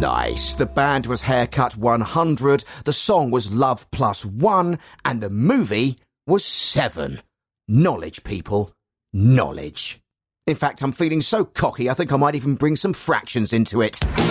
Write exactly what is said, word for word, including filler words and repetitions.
Nice. The band was Haircut one hundred, the song was Love Plus One, and the movie was Seven. Knowledge, people. Knowledge. In fact, I'm feeling so cocky I think I might even bring some fractions into it.